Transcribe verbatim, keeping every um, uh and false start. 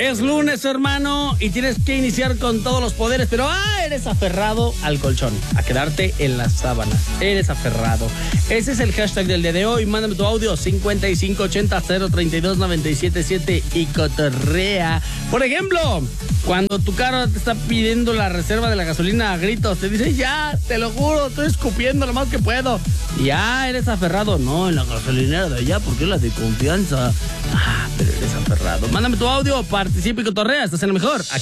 Es lunes, hermano, y tienes que iniciar con todos los poderes, pero ah, eres aferrado al colchón, a quedarte en las sábanas. Eres aferrado. Ese es el hashtag del día de hoy. Mándame tu audio cincuenta y cinco ochenta cero treinta y dos noventa y siete siete y cotorrea. Por ejemplo, cuando tu carro te está pidiendo la reserva de la gasolina a gritos, te dice, ya, te lo juro, estoy escupiendo lo más que puedo. Ya, eres aferrado. No, en la gasolinera de allá, porque es la de confianza. Ah, pero eres aferrado. Mándame tu audio, participa y cotorrea. Estás en lo mejor.